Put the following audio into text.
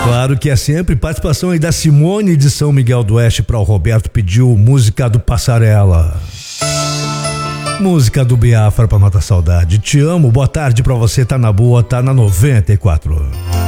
Claro que é sempre. Participação aí da Simone de São Miguel do Oeste. Para o Roberto, pediu música do Passarela. Música do Biafra pra matar saudade. Te amo, boa tarde pra você, tá na boa, tá na 94.